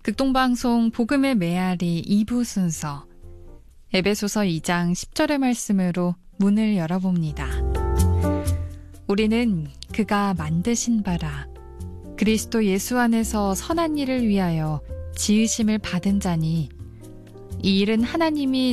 극동방송 복음의 메아리 2부 순서 에베소서 2장 10절의 말씀으로 문을 열어봅니다. 우리는 그가 만드신 바라 그리스도 예수 안에서 선한 일을 위하여 지으심을 받은 자니 이 일은 하나님이